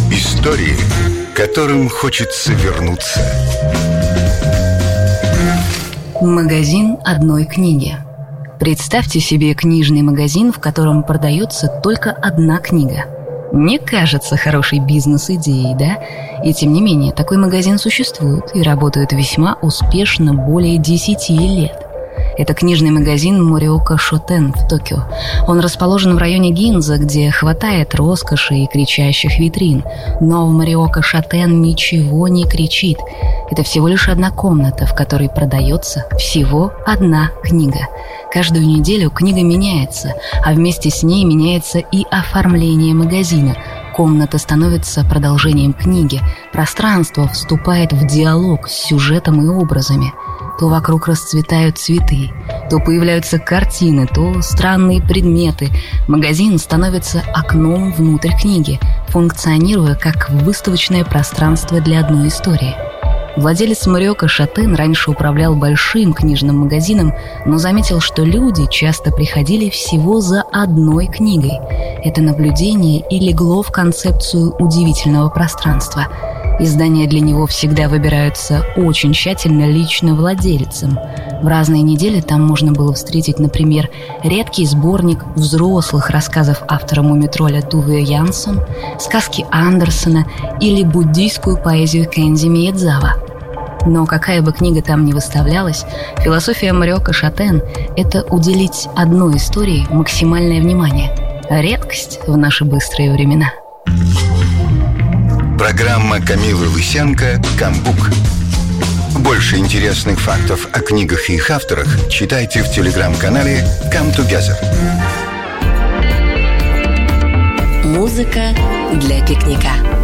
Истории, которым хочется вернуться. Магазин одной книги. Представьте себе книжный магазин, в котором продается только одна книга. Не кажется хорошей бизнес-идеей, да? И тем не менее, такой магазин существует и работает весьма успешно более 10 лет. Это книжный магазин Мориока Шотен в Токио. Он расположен в районе Гинза, где хватает роскоши и кричащих витрин. Но в Мориока Шотен ничего не кричит. Это всего лишь одна комната, в которой продается всего одна книга. Каждую неделю книга меняется, а вместе с ней меняется и оформление магазина. Комната становится продолжением книги. Пространство вступает в диалог с сюжетом и образами. То вокруг расцветают цветы, то появляются картины, то странные предметы. Магазин становится окном внутрь книги, функционируя как выставочное пространство для одной истории. Владелец Мориока Шотен раньше управлял большим книжным магазином, но заметил, что люди часто приходили всего за одной книгой. Это наблюдение и легло в концепцию удивительного пространства. Издания для него всегда выбираются очень тщательно лично владельцем. В разные недели там можно было встретить, например, редкий сборник взрослых рассказов автора Мумитроля Туве Янсон, сказки Андерсена или буддийскую поэзию Кэнзи Миядзава. Но какая бы книга там ни выставлялась, философия Мориока Шотен – это уделить одной истории максимальное внимание. Редкость в наши быстрые времена. Программа Камилы Лысенко «Камбук». Больше интересных фактов о книгах и их авторах читайте в телеграм-канале Come Together. Музыка для пикника.